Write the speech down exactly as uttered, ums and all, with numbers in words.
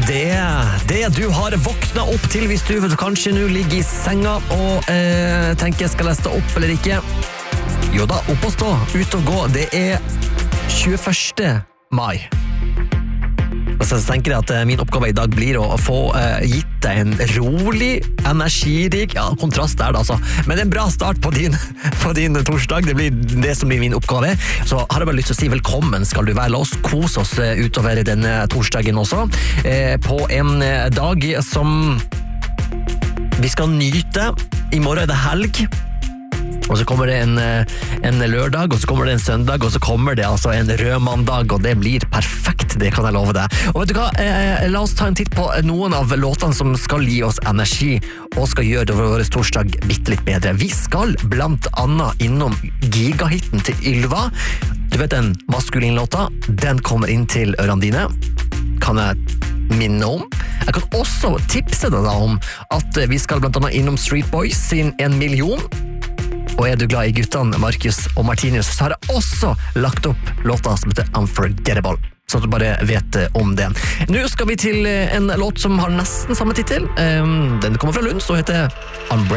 Det er det du har våknet opp til hvis du kanskje nå ligger i senga og eh, tenker skal jeg stå opp eller ikke. Jo da, opp og stå, ut og gå. Det er tjueførste mai. Så tenker jeg at min oppgave i dag blir å få eh, gitt deg en rolig, energirik, ja, kontrast der da altså, men en bra start på din, på din torsdag, det blir det som blir min oppgave. Så har jeg bare lyst til å si velkommen skal du være. La oss kose oss utover denne torsdagen også, eh, på en dag som vi skal nyte. I morgen er det helg. Og så kommer det en, en lørdag, og så kommer det en søndag, og så kommer det altså en rød mandag, og det blir perfekt, det kan jeg love deg. Og vet du hva, eh, la oss ta en titt på noen av låtene som skal gi oss energi, og skal gjøre vår torsdag bitte litt bedre. Vi skal blant annet innom gigahitten til Ylva. Du vet den maskulin låta, den kommer inn til ørene dine. Kan jeg minne om? Jeg kan også tipse deg da om at vi skal blant annet innom Street Boys sin En million. Og er du glad i guttene Markus og Martinus, så har jeg også lagt opp låta som heter Unforgettable, så at du bare vet om det. Nå skal vi til en låt som har nesten samme titel. Den kommer fra Lund, så heter Unbreakable.